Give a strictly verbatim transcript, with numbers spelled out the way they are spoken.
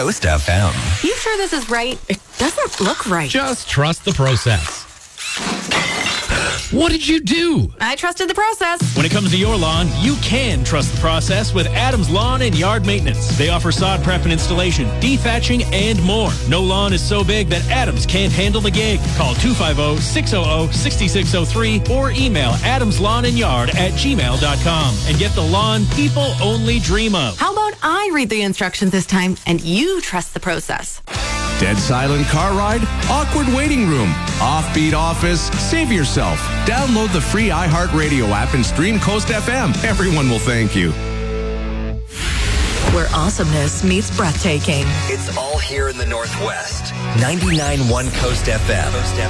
Coast F M. You sure this is right? It doesn't look right. Just trust the process. What did you do? I trusted the process. When it comes to your lawn, you can trust the process with Adams Lawn and Yard Maintenance. They offer sod prep and installation, dethatching, and more. No lawn is so big that Adams can't handle the gig. Call two five zero, six zero zero, six six zero three or email adamslawnandyard at gmail dot com and get the lawn people only dream of. How about I read the instructions this time and you trust the process? Dead silent car ride? Awkward waiting room? Offbeat office? Save yourself. Download the free iHeartRadio app and stream Coast F M. Everyone will thank you. Where awesomeness meets breathtaking. It's all here in the Northwest. ninety-nine point one Coast F M. Coast F M.